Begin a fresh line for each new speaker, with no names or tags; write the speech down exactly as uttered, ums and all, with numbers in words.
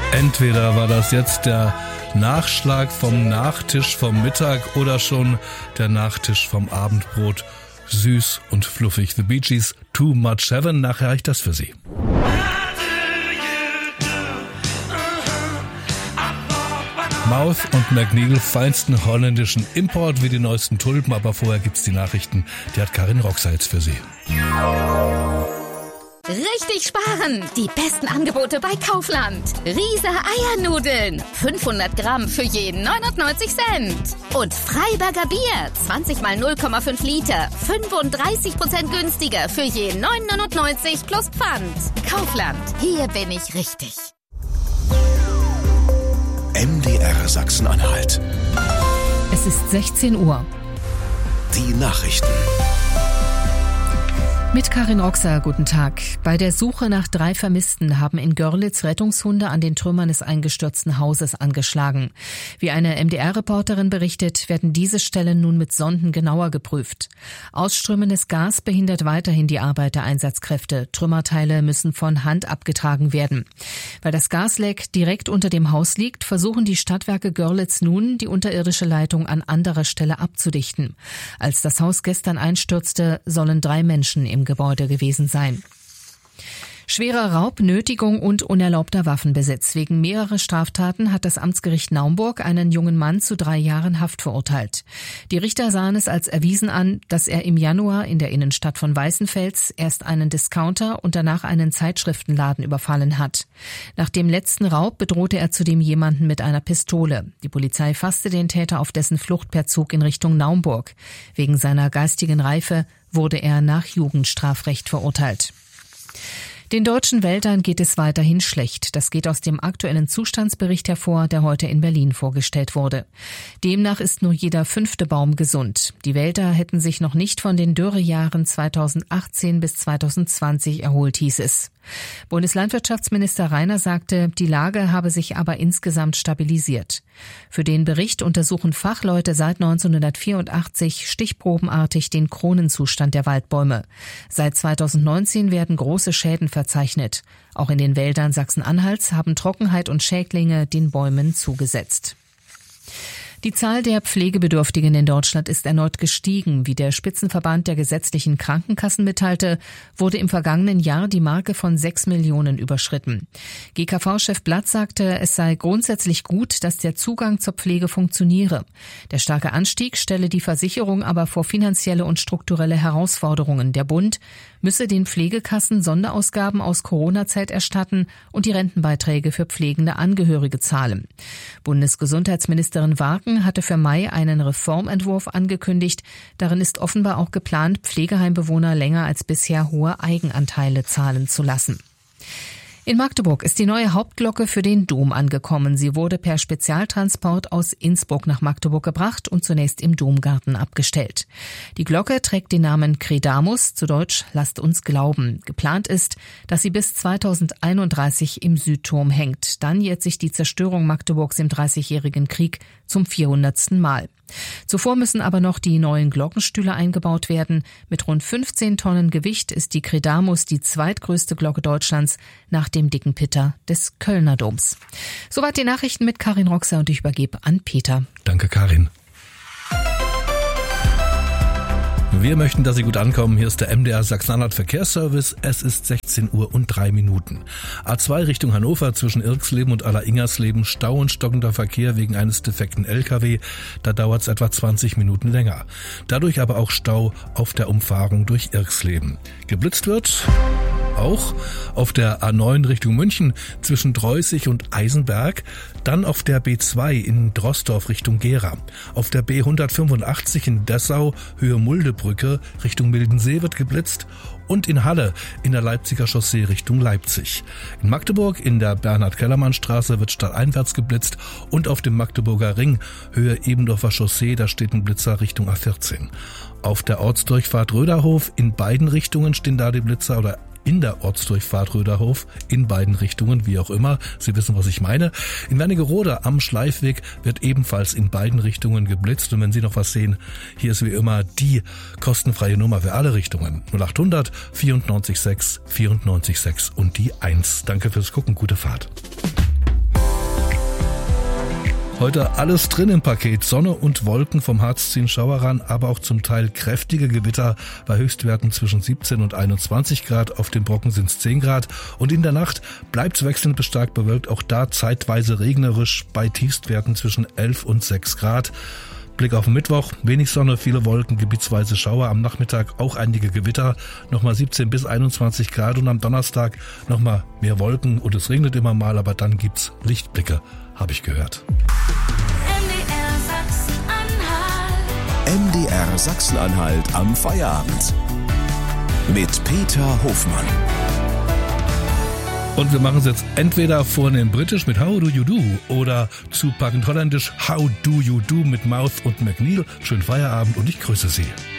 Entweder war das jetzt der Nachschlag vom Nachtisch vom Mittag oder schon der Nachtisch vom Abendbrot. Süß und fluffig. The Bee Gees, Too Much Heaven. Nachher reicht das für Sie. Mouth und McNeil, feinsten holländischen Import wie die neuesten Tulpen. Aber vorher gibt's die Nachrichten. Die hat Karin Roxer jetzt für Sie.
Richtig sparen! Die besten Angebote bei Kaufland. Riese Eiernudeln. fünfhundert Gramm für jeden neunundneunzig Cent. Und Freiberger Bier. zwanzig mal null Komma fünf Liter. fünfunddreißig Prozent günstiger für jeden neun neunundneunzig plus Pfand. Kaufland. Hier bin ich richtig.
M D R Sachsen-Anhalt.
Es ist sechzehn Uhr.
Die Nachrichten.
Mit Karin Roxer, guten Tag. Bei der Suche nach drei Vermissten haben in Görlitz Rettungshunde an den Trümmern des eingestürzten Hauses angeschlagen. Wie eine M D R-Reporterin berichtet, werden diese Stellen nun mit Sonden genauer geprüft. Ausströmendes Gas behindert weiterhin die Arbeit der Einsatzkräfte. Trümmerteile müssen von Hand abgetragen werden. Weil das Gasleck direkt unter dem Haus liegt, versuchen die Stadtwerke Görlitz nun, die unterirdische Leitung an anderer Stelle abzudichten. Als das Haus gestern einstürzte, sollen drei Menschen im Gebäude gewesen sein. Schwerer Raub, Nötigung und unerlaubter Waffenbesitz. Wegen mehrerer Straftaten hat das Amtsgericht Naumburg einen jungen Mann zu drei Jahren Haft verurteilt. Die Richter sahen es als erwiesen an, dass er im Januar in der Innenstadt von Weißenfels erst einen Discounter und danach einen Zeitschriftenladen überfallen hat. Nach dem letzten Raub bedrohte er zudem jemanden mit einer Pistole. Die Polizei fasste den Täter auf dessen Flucht per Zug in Richtung Naumburg. Wegen seiner geistigen Reife wurde er nach Jugendstrafrecht verurteilt. Den deutschen Wäldern geht es weiterhin schlecht. Das geht aus dem aktuellen Zustandsbericht hervor, der heute in Berlin vorgestellt wurde. Demnach ist nur jeder fünfte Baum gesund. Die Wälder hätten sich noch nicht von den Dürrejahren zweitausendachtzehn bis zweitausendzwanzig erholt, hieß es. Bundeslandwirtschaftsminister Reiner sagte, die Lage habe sich aber insgesamt stabilisiert. Für den Bericht untersuchen Fachleute seit neunzehnhundertvierundachtzig stichprobenartig den Kronenzustand der Waldbäume. Seit zweitausendneunzehn werden große Schäden verzeichnet. Auch in den Wäldern Sachsen-Anhalts haben Trockenheit und Schädlinge den Bäumen zugesetzt. Die Zahl der Pflegebedürftigen in Deutschland ist erneut gestiegen. Wie der Spitzenverband der gesetzlichen Krankenkassen mitteilte, wurde im vergangenen Jahr die Marke von sechs Millionen überschritten. G K V-Chef Blatt sagte, es sei grundsätzlich gut, dass der Zugang zur Pflege funktioniere. Der starke Anstieg stelle die Versicherung aber vor finanzielle und strukturelle Herausforderungen. Der Bund müsse den Pflegekassen Sonderausgaben aus Corona-Zeit erstatten und die Rentenbeiträge für pflegende Angehörige zahlen. Bundesgesundheitsministerin Warken hatte für Mai einen Reformentwurf angekündigt. Darin ist offenbar auch geplant, Pflegeheimbewohner länger als bisher hohe Eigenanteile zahlen zu lassen. In Magdeburg ist die neue Hauptglocke für den Dom angekommen. Sie wurde per Spezialtransport aus Innsbruck nach Magdeburg gebracht und zunächst im Domgarten abgestellt. Die Glocke trägt den Namen Credamus, zu Deutsch Lasst uns glauben. Geplant ist, dass sie bis zweitausendeinunddreißig im Südturm hängt. Dann jährt sich die Zerstörung Magdeburgs im Dreißigjährigen Krieg zum vierhundertsten Mal. Zuvor müssen aber noch die neuen Glockenstühle eingebaut werden. Mit rund fünfzehn Tonnen Gewicht ist die Credamus die zweitgrößte Glocke Deutschlands nach dem dicken Pitter des Kölner Doms. Soweit die Nachrichten mit Karin Roxer und ich übergebe an Peter.
Danke, Karin. Wir möchten, dass Sie gut ankommen. Hier ist der M D R Sachsen-Anhalt Verkehrsservice. Es ist sechzehn Uhr und drei Minuten. A zwei Richtung Hannover zwischen Irxleben und Aller-Ingersleben. Stau und stockender Verkehr wegen eines defekten L K W. Da dauert es etwa zwanzig Minuten länger. Dadurch aber auch Stau auf der Umfahrung durch Irxleben. Geblitzt wird auch auf der A neun Richtung München zwischen Dreußig und Eisenberg, dann auf der B zwei in Drosdorf Richtung Gera, auf der B hundertfünfundachtzig in Dessau Höhe Muldebrücke Richtung Mildensee wird geblitzt und in Halle in der Leipziger Chaussee Richtung Leipzig. In Magdeburg in der Bernhard-Kellermann-Straße wird stadteinwärts geblitzt und auf dem Magdeburger Ring Höhe Ebendorfer Chaussee, da steht ein Blitzer Richtung A vierzehn. Auf der Ortsdurchfahrt Röderhof in beiden Richtungen stehen da die Blitzer oder in der Ortsdurchfahrt Röderhof, in beiden Richtungen, wie auch immer. Sie wissen, was ich meine. In Wernigerode am Schleifweg wird ebenfalls in beiden Richtungen geblitzt. Und wenn Sie noch was sehen, hier ist wie immer die kostenfreie Nummer für alle Richtungen. null achthundert vierundneunzig sechs vierundneunzig sechs und die eins. Danke fürs Gucken, gute Fahrt. Heute alles drin im Paket. Sonne und Wolken, vom Harz ziehen Schauer ran, aber auch zum Teil kräftige Gewitter. Bei Höchstwerten zwischen siebzehn und einundzwanzig Grad. Auf den Brocken sind es zehn Grad. Und in der Nacht bleibt es wechselnd bis stark bewölkt. Auch da zeitweise regnerisch bei Tiefstwerten zwischen elf und sechs Grad. Blick auf den Mittwoch, wenig Sonne, viele Wolken, gebietsweise Schauer, am Nachmittag auch einige Gewitter, nochmal siebzehn bis einundzwanzig Grad und am Donnerstag nochmal mehr Wolken und es regnet immer mal, aber dann gibt's Lichtblicke, habe ich gehört.
M D R Sachsen-Anhalt am Feierabend mit Peter Hofmann.
Und wir machen es jetzt entweder vornehm britisch mit How Do You Do oder zupackend holländisch How Do You Do mit Mouth und McNeil. Schönen Feierabend und ich grüße Sie.